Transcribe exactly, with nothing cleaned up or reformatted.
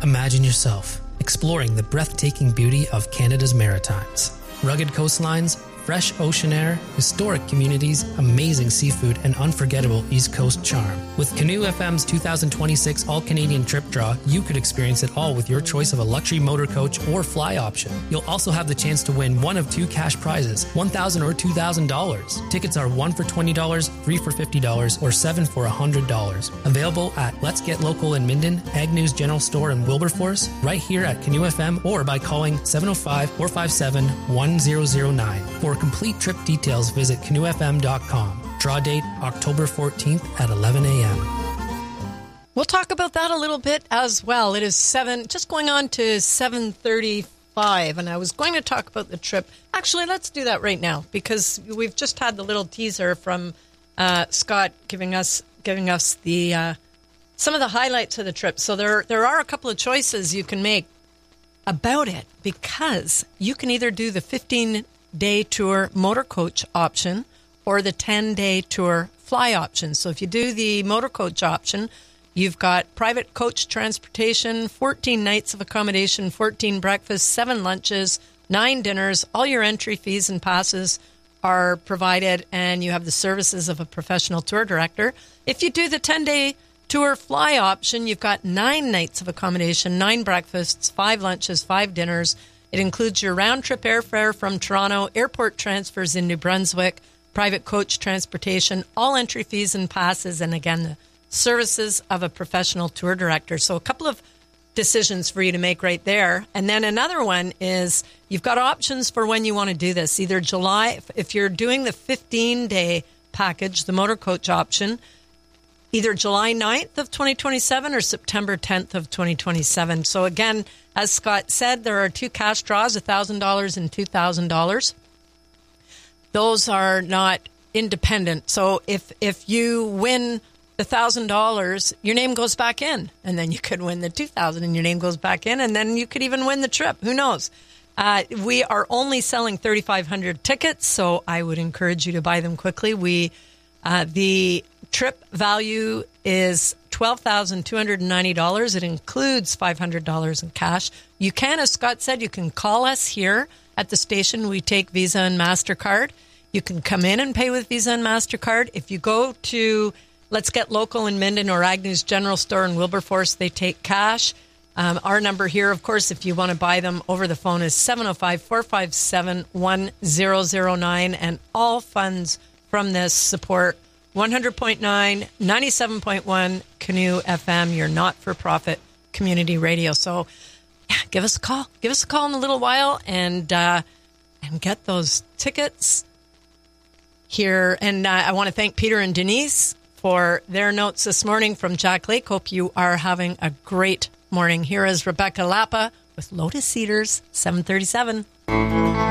Imagine yourself exploring the breathtaking beauty of Canada's Maritimes. Rugged coastlines, fresh ocean air, historic communities, amazing seafood, and unforgettable East Coast charm. With Canoe F M's two thousand twenty-six All-Canadian Trip Draw, you could experience it all with your choice of a luxury motor coach or fly option. You'll also have the chance to win one of two cash prizes, one thousand dollars or two thousand dollars. Tickets are one for twenty dollars, three for fifty dollars, or seven for one hundred dollars. Available at Let's Get Local in Minden, Agnew's General Store in Wilberforce, right here at Canoe F M, or by calling seven oh five, four five seven, one zero zero nine. For complete trip details, visit canoe f m dot com. Draw date October fourteenth at eleven a.m. We'll talk about that a little bit as well. It is seven, just going on to seven thirty-five, and I was going to talk about the trip. Actually, let's do that right now, because we've just had the little teaser from uh, Scott giving us giving us the uh, some of the highlights of the trip. So there there are a couple of choices you can make about it, because you can either do the fifteen-day tour motor coach option or the ten-day tour fly option. So if you do the motor coach option, you've got private coach transportation, fourteen nights of accommodation, fourteen breakfasts, seven lunches, nine dinners. All your entry fees and passes are provided, and you have the services of a professional tour director. If you do the ten-day tour fly option, you've got nine nights of accommodation, nine breakfasts, five lunches, five dinners. It includes your round-trip airfare from Toronto, airport transfers in New Brunswick, private coach transportation, all entry fees and passes, and again, the services of a professional tour director. So a couple of decisions for you to make right there. And then another one is you've got options for when you want to do this. Either July, if you're doing the fifteen-day package, the motor coach option, either July ninth of twenty twenty-seven or September tenth of twenty twenty-seven. So again, as Scott said, there are two cash draws, one thousand dollars and two thousand dollars. Those are not independent. So if if you win the one thousand dollars, your name goes back in, and then you could win the two thousand dollars and your name goes back in, and then you could even win the trip. Who knows? Uh, we are only selling thirty-five hundred tickets, so I would encourage you to buy them quickly. We uh, the trip value is twelve thousand two hundred ninety dollars. It includes five hundred dollars in cash. You can, as Scott said, you can call us here at the station. We take Visa and MasterCard. You can come in and pay with Visa and MasterCard. If you go to Let's Get Local in Minden or Agnew's General Store in Wilberforce, they take cash. Um, our number here, of course, if you want to buy them over the phone, is seven oh five, four five seven, one zero zero nine. And all funds from this support one hundred point nine, ninety-seven point one Canoe F M, your not-for-profit community radio. So yeah, give us a call. Give us a call in a little while and uh, and get those tickets here. And uh, I want to thank Peter and Denise for their notes this morning from Jack Lake. Hope you are having a great morning. Here is Rebecca Lapa with Lotus Cedars, seven thirty-seven.